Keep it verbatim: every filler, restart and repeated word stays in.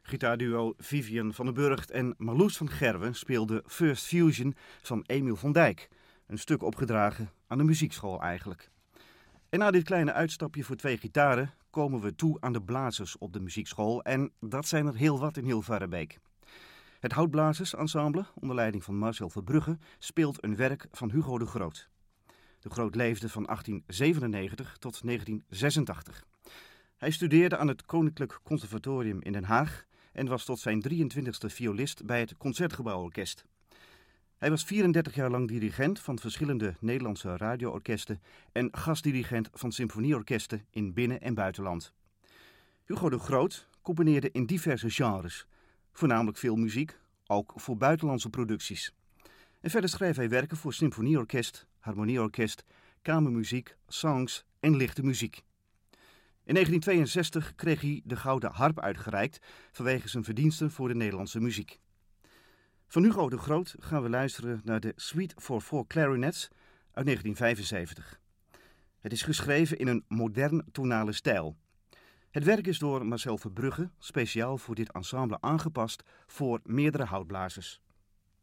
Gitaarduo Vivian van den Burgt en Marloes van Gerwen speelden First Fusion van Emiel van Dijk. Een stuk opgedragen aan de muziekschool eigenlijk. En na dit kleine uitstapje voor twee gitaren komen we toe aan de blazers op de muziekschool. En dat zijn er heel wat in Hilvarenbeek. Het Houtblazersensemble, onder leiding van Marcel Verbrugge, speelt een werk van Hugo de Groot. De Groot leefde van achttien zevenennegentig tot negentien zesentachtig. Hij studeerde aan het Koninklijk Conservatorium in Den Haag en was tot zijn drieëntwintigste violist bij het Concertgebouworkest. Hij was vierendertig jaar lang dirigent van verschillende Nederlandse radioorkesten en gastdirigent van symfonieorkesten in binnen- en buitenland. Hugo de Groot componeerde in diverse genres, voornamelijk filmmuziek, ook voor buitenlandse producties. En verder schreef hij werken voor symfonieorkest, harmonieorkest, kamermuziek, songs en lichte muziek. In negentien tweeënzestig kreeg hij de Gouden Harp uitgereikt vanwege zijn verdiensten voor de Nederlandse muziek. Van Hugo de Groot gaan we luisteren naar de Suite for Four Clarinets uit negentien vijfenzeventig. Het is geschreven in een modern tonale stijl. Het werk is door Marcel Verbrugge speciaal voor dit ensemble aangepast voor meerdere houtblazers.